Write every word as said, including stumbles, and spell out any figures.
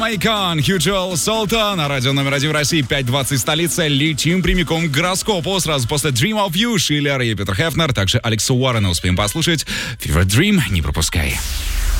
Майкон, Хьюджел, Солтан, на радио номер один в России, пять двадцать столица. Летим прямиком к гороскопу. Сразу после Dream of You, Шиллер и Питер Хефнер, также Алекса Уоррена успеем послушать. Fever Dream, не пропускай.